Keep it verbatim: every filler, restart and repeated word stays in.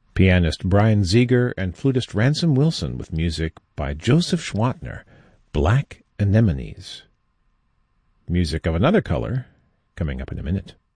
Pianist Brian Ziegler and flutist Ransom Wilson with music by Joseph Schwantner, Black Anemones. Music of another color, coming up in a minute.